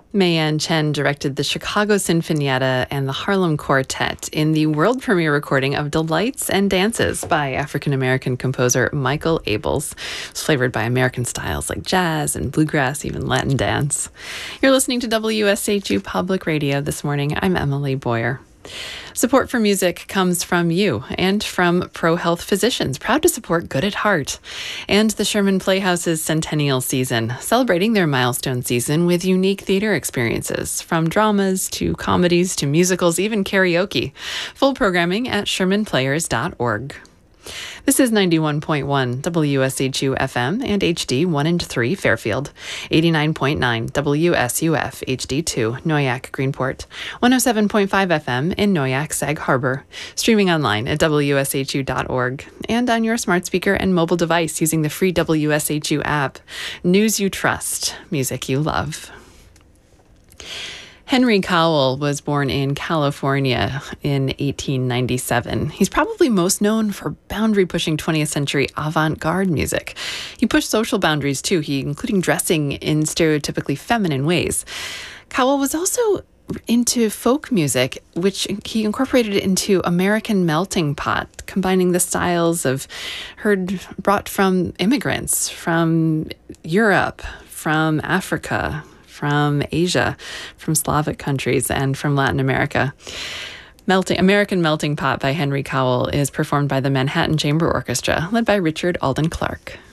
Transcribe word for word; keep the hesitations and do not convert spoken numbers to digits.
Mei-Yan Chen directed the Chicago Sinfonietta and the Harlem Quartet in the world premiere recording of Delights and Dances by African-American composer Michael Abels. It's flavored by American styles like jazz and bluegrass, even Latin dance. You're listening to W S H U Public Radio this morning. I'm Emily Boyer. Support for music comes from you and from ProHealth Physicians, proud to support Good at Heart, and the Sherman Playhouse's Centennial Season, celebrating their milestone season with unique theater experiences, from dramas to comedies to musicals, even karaoke. Full programming at sherman players dot org. This is ninety-one point one W S H U F M and H D one and three Fairfield, eighty-nine point nine W S U F H D two Noyac Greenport, one oh seven point five F M in Noyac Sag Harbor, streaming online at W S H U dot org and on your smart speaker and mobile device using the free W S H U app. News you trust, music you love. Henry Cowell was born in California in eighteen ninety-seven. He's probably most known for boundary-pushing twentieth century avant-garde music. He pushed social boundaries too, he including dressing in stereotypically feminine ways. Cowell was also into folk music, which he incorporated into American Melting Pot, combining the styles of heard brought from immigrants from Europe, from Africa, from Asia, from Slavic countries, and from Latin America. Melting, American Melting Pot by Henry Cowell is performed by the Manhattan Chamber Orchestra, led by Richard Alden Clark.